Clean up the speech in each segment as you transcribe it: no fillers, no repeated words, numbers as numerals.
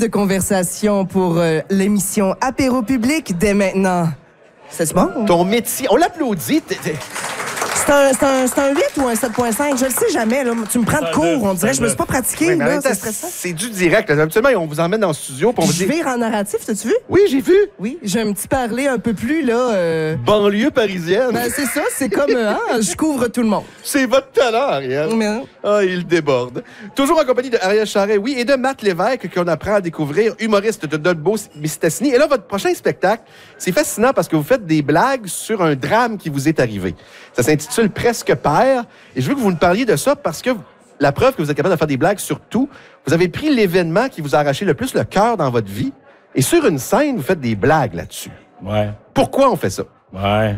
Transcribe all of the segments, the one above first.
de conversation pour l'émission Apéro Public dès maintenant. C'est bon? Ton métier, on l'applaudit. C'est un 8 ou un 7.5? Je le sais jamais. Là. Tu me prends de cours, on dirait. Je me suis pas pratiqué. Oui, là, c'est du direct. Là. Habituellement, on vous emmène dans le studio. Pour je vire en narratif, t'as-tu vu? Oui, j'ai vu. Oui, j'ai un petit parler un peu plus, là... Banlieue parisienne. Ben, c'est ça, c'est comme... je couvre tout le monde. C'est votre talent, Ariel. Mais... Ah, il déborde. Toujours en compagnie de Ariel Charret, oui, et de Matt Lévesque, qu'on apprend à découvrir, humoriste de Dolbeau-Mistassini. Et là, votre prochain spectacle, c'est fascinant parce que vous faites des blagues sur un drame qui vous est arrivé. Ça s'intitule Presque Père. Et je veux que vous nous parliez de ça parce que la preuve que vous êtes capable de faire des blagues sur tout, vous avez pris l'événement qui vous a arraché le plus le cœur dans votre vie et sur une scène, vous faites des blagues là-dessus. Ouais. Pourquoi on fait ça? Ouais.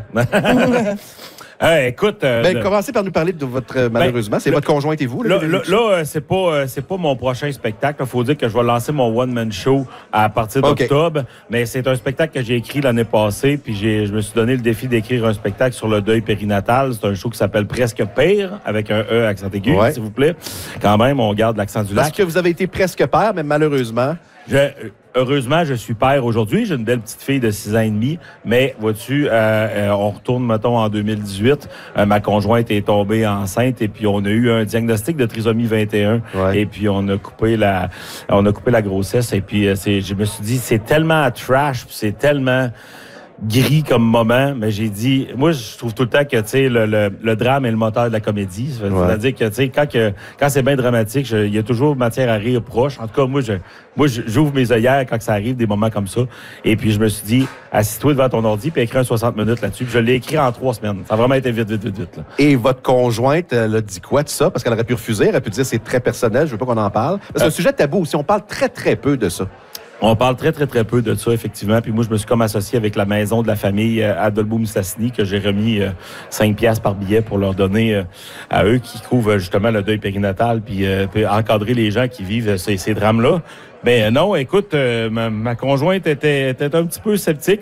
Écoute... commencez par nous parler de votre... malheureusement, c'est votre conjointe et vous. Là, c'est pas mon prochain spectacle. Il faut dire que je vais lancer mon one-man show à partir d'octobre. Mais c'est un spectacle que j'ai écrit l'année passée. Puis je me suis donné le défi d'écrire un spectacle sur le deuil périnatal. C'est un show qui s'appelle Presque Père, avec un E accent aigu, s'il vous plaît. Quand même, on garde l'accent du lac. Parce que vous avez été presque père, mais malheureusement... Heureusement, je suis père aujourd'hui. J'ai une belle petite fille de 6 ans et demi. Mais, vois-tu, on retourne, mettons, en 2018. Ma conjointe est tombée enceinte et puis on a eu un diagnostic de trisomie 21. Ouais. Et puis, on a coupé la grossesse. Et puis, je me suis dit, c'est tellement trash, c'est tellement... gris comme moment, mais j'ai dit, moi, je trouve tout le temps que, tu sais, le drame est le moteur de la comédie. C'est-à-dire que, tu sais, quand c'est bien dramatique, il y a toujours matière à rire proche. En tout cas, moi, j'ouvre mes œillères quand ça arrive, des moments comme ça. Et puis, je me suis dit, assis-toi devant ton ordi puis écris un 60 minutes là-dessus. Puis je l'ai écrit en 3 semaines. Ça a vraiment été vite, là. Et votre conjointe, elle a dit quoi de ça? Parce qu'elle aurait pu refuser. Elle a pu dire, c'est très personnel, je veux pas qu'on en parle. C'est un sujet tabou aussi. On parle très, très peu de ça. On parle très, très, très peu de ça, effectivement. Puis moi, je me suis comme associé avec la maison de la famille à Dolbeau-Mistassini, que j'ai remis 5 piastres par billet pour leur donner à eux qui couvrent justement le deuil périnatal, puis encadrer les gens qui vivent ces drames-là. Ben non, écoute, ma conjointe était un petit peu sceptique.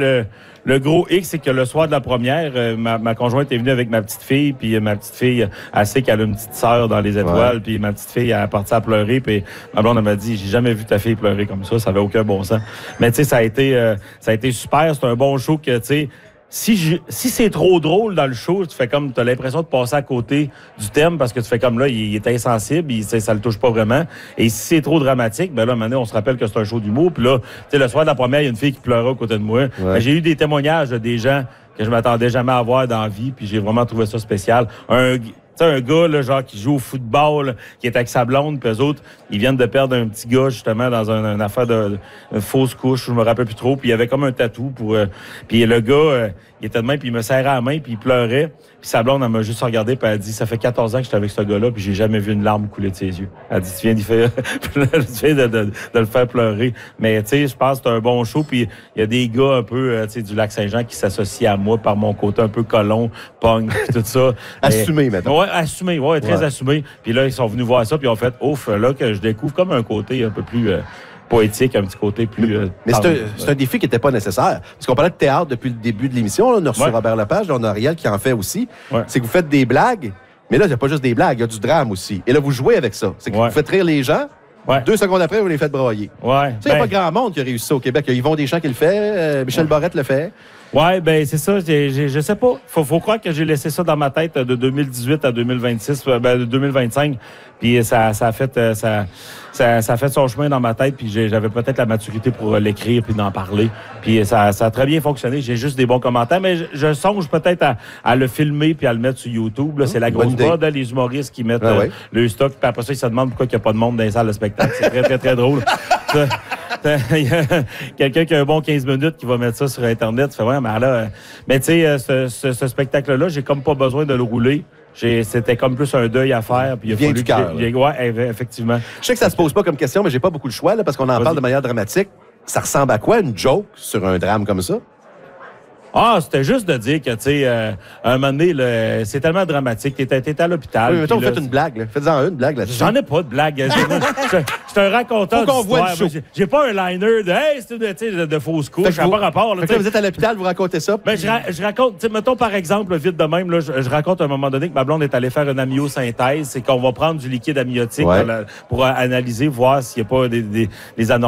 Le gros X, c'est que le soir de la première, ma conjointe est venue avec ma petite fille, puis ma petite fille, elle sait qu'elle a une petite sœur dans les étoiles, puis ma petite fille, elle est partie à pleurer, puis ma blonde, elle m'a dit, j'ai jamais vu ta fille pleurer comme ça avait aucun bon sens. Mais tu sais, ça a été super, c'est un bon show que, tu sais, si c'est trop drôle dans le show, tu fais comme, t'as l'impression de passer à côté du thème parce que tu fais comme là, il est insensible, ça le touche pas vraiment. Et si c'est trop dramatique, ben là, maintenant, on se rappelle que c'est un show d'humour. Puis là, tu sais, le soir de la première, il y a une fille qui pleurait à côté de moi. Ben, j'ai eu des témoignages des gens que je m'attendais jamais à voir dans la vie, puis j'ai vraiment trouvé ça spécial. Un gars, là, genre, qui joue au football, qui est avec sa blonde, puis eux autres, ils viennent de perdre un petit gars, justement, dans une affaire de fausse couche, je me rappelle plus trop, puis il y avait comme un tatou pour... puis le gars, il était de même, puis il me serrait la main, puis il pleurait. Puis sa blonde, elle m'a juste regardé, puis elle a dit, ça fait 14 ans que j'étais avec ce gars-là, puis j'ai jamais vu une larme couler de ses yeux. Elle dit, tu viens de le faire pleurer. Mais, tu sais, je pense que c'est un bon show, puis il y a des gars un peu, tu sais, du Lac-Saint-Jean qui s'associent à moi par mon côté un peu colon, punk, tout ça. Assumé, maintenant. Ouais, assumé, très assumé. Puis là, ils sont venus voir ça, puis ils ont fait, ouf, là, que je découvre comme un côté un peu plus... poétique, un petit côté plus... mais c'est un défi qui n'était pas nécessaire. Parce qu'on parlait de théâtre depuis le début de l'émission. Là, on a reçu Robert Lepage, là, on a Ariel qui en fait aussi. Ouais. C'est que vous faites des blagues, mais là, il n'y a pas juste des blagues, il y a du drame aussi. Et là, vous jouez avec ça. C'est que vous faites rire les gens, 2 secondes après, vous les faites broyer. Ouais. Il n'y a pas grand monde qui a réussi ça au Québec. Il y a Yvon Deschamps qui le fait, Michel Barrette le fait. Ouais, ben c'est ça. Je sais pas. Faut croire que j'ai laissé ça dans ma tête de 2018 à 2026, de 2025. Puis ça a fait son chemin dans ma tête. Puis j'avais peut-être la maturité pour l'écrire puis d'en parler. Puis ça a très bien fonctionné. J'ai juste des bons commentaires, mais je songe peut-être à le filmer puis à le mettre sur YouTube. Là, c'est la grosse mode, les humoristes qui mettent le stock. Puis après ça, ils se demandent pourquoi il n'y a pas de monde dans les salles de spectacle. C'est très, très, très drôle. Il y a quelqu'un qui a un bon 15 minutes qui va mettre ça sur Internet. Tu fais, ouais, mais là... Mais tu sais, ce spectacle-là, j'ai comme pas besoin de le rouler. C'était comme plus un deuil à faire. Puis il vient du cœur. Ouais, effectivement. Je sais que ça se pose pas comme question, mais j'ai pas beaucoup de choix là, parce qu'on en parle de manière dramatique. Ça ressemble à quoi, une joke sur un drame comme ça? Ah, c'était juste de dire que, tu sais, un moment donné, c'est tellement dramatique. T'es à l'hôpital. Oui, mettons, vous faites une blague, là. Faites-en une blague là-dessus. J'en ai pas de blague. Je suis un raconteur d'histoire. J'ai pas un liner de « Hey, c'est de fausses couches. » Ça n'a pas rapport. Là, vous êtes à l'hôpital, vous racontez ça. Ben, je raconte, tu sais, mettons, par exemple, vite de même, là, je raconte à un moment donné que ma blonde est allée faire une amyosynthèse. C'est qu'on va prendre du liquide amniotique pour analyser, voir s'il n'y a pas des anomalies